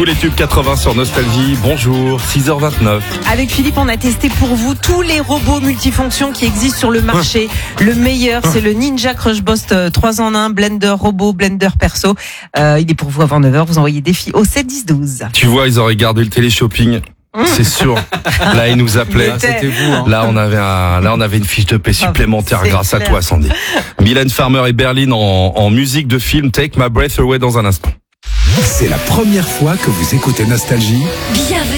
Tous les tubes 80 sur Nostalgie. Bonjour, 6h29. Avec Philippe, on a testé pour vous tous les robots multifonctions qui existent sur le marché. Le meilleur, c'est le Ninja Crush Boss 3 en 1, blender robot, blender perso. Il est pour vous avant 9h. Vous envoyez défi au 7 10 12. Tu vois, ils auraient gardé le télé-shopping. C'est sûr. Là, ils nous appelaient. C'était vous. Hein. Là, on avait une fiche de paix supplémentaire c'est grâce clair. à toi, Sandy. Mylène Farmer et Berlin en musique de film. Take My Breath Away dans un instant. C'est la première fois que vous écoutez Nostalgie. Bienvenue